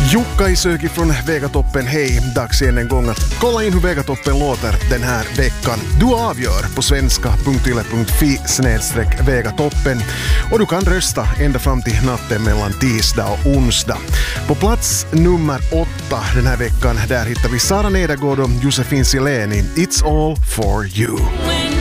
Jukka Isöki från Vegatoppen, hej! Dags igen en gång att kolla in hur Vegatoppen låter den här veckan. Du avgör på svenska.yle.fi/Vegatoppen och du kan rösta ända fram till natten mellan tisdag och onsdag. På plats nummer 8 den här veckan, där hittar vi Sara Nedergård och Josefin Sileni, It's all for you.